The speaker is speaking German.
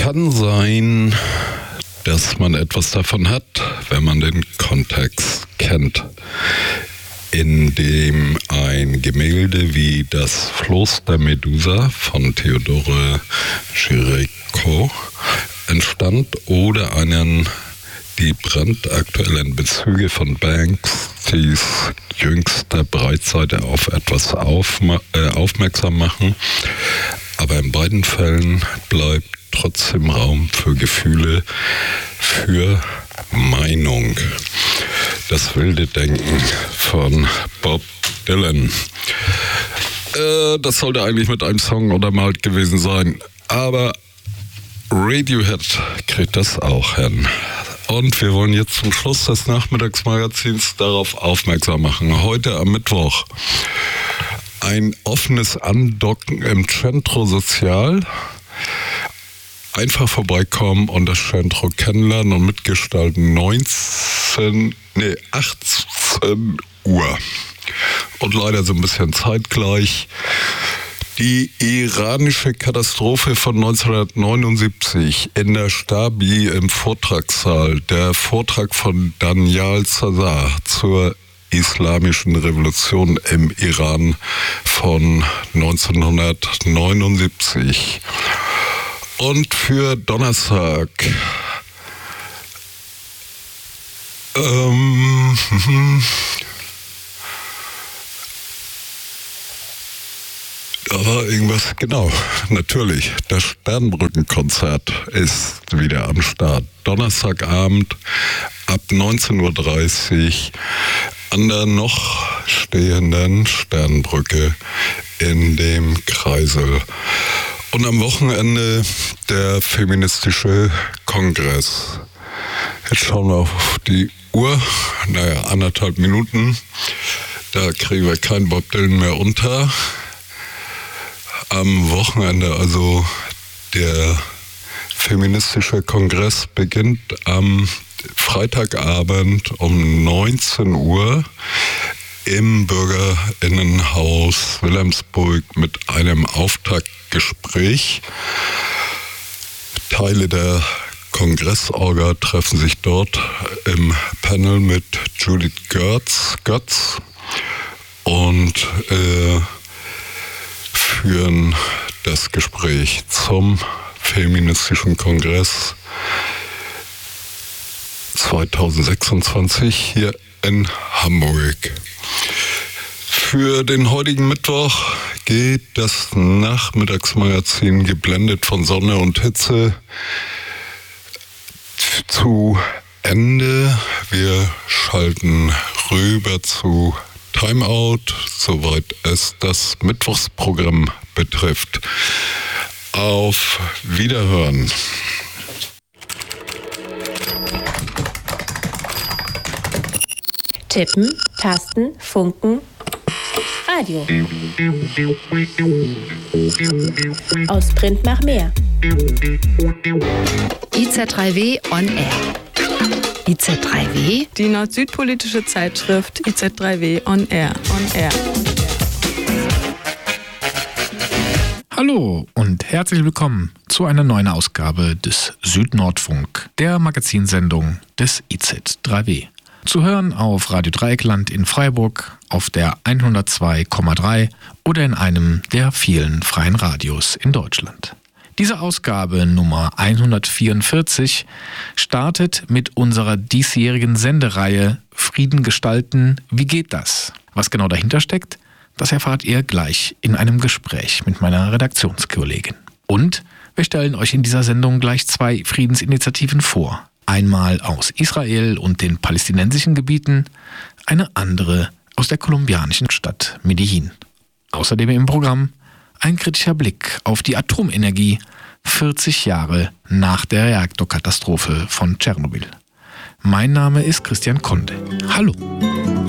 kann sein, dass man etwas davon hat, wenn man den Kontext kennt, in dem ein Gemälde wie das Floß der Medusa von Theodore Géricault entstand oder die brandaktuellen Bezüge von Banksy's jüngster Breitseite auf etwas aufmerksam machen. Aber in beiden Fällen bleibt trotzdem Raum für Gefühle, für Meinung. Das wilde Denken von Bob Dylan. Das sollte eigentlich mit einem Song untermalt gewesen sein, aber Radiohead kriegt das auch hin. Und wir wollen jetzt zum Schluss des Nachmittagsmagazins darauf aufmerksam machen. Heute am Mittwoch ein offenes Andocken im Centro Sozial. Einfach vorbeikommen und das Centro kennenlernen und mitgestalten. 18 Uhr. Und leider so ein bisschen zeitgleich die iranische Katastrophe von 1979 in der Stabi im Vortragssaal. Der Vortrag von Daniel Sazar zur Islamischen Revolution im Iran von 1979. Und für Donnerstag da war irgendwas, genau, natürlich, das Sternbrückenkonzert ist wieder am Start. Donnerstagabend ab 19.30 Uhr an der noch stehenden Sternbrücke in dem Kreisel. Und am Wochenende der feministische Kongress. Jetzt schauen wir auf die Uhr. 1,5 Minuten. Da kriegen wir keinen Bob Dylan mehr unter. Am Wochenende, also der feministische Kongress beginnt am Freitagabend um 19 Uhr im Bürgerinnenhaus Wilhelmsburg mit einem Auftaktgespräch. Teile der Kongressorga treffen sich dort im Panel mit Judith Götz und führen das Gespräch zum feministischen Kongress 2026 hier in Hamburg. Für den heutigen Mittwoch geht das Nachmittagsmagazin geblendet von Sonne und Hitze zu Ende. Wir schalten rüber zu Timeout, soweit es das Mittwochsprogramm betrifft. Auf Wiederhören. Tippen, Tasten, Funken, Radio. Aus Print nach mehr. IZ3W on Air. IZ3W? Die nord-süd-politische Zeitschrift IZ3W on Air. Hallo und herzlich willkommen zu einer neuen Ausgabe des Süd-Nordfunk, der Magazinsendung des IZ3W. Zu hören auf Radio Dreieckland in Freiburg, auf der 102,3 oder in einem der vielen freien Radios in Deutschland. Diese Ausgabe Nummer 144 startet mit unserer diesjährigen Sendereihe Frieden gestalten, wie geht das? Was genau dahinter steckt, das erfahrt ihr gleich in einem Gespräch mit meiner Redaktionskollegin. Und wir stellen euch in dieser Sendung gleich 2 Friedensinitiativen vor. Einmal aus Israel und den palästinensischen Gebieten, eine andere aus der kolumbianischen Stadt Medellin. Außerdem im Programm ein kritischer Blick auf die Atomenergie 40 Jahre nach der Reaktorkatastrophe von Tschernobyl. Mein Name ist Christian Konde. Hallo!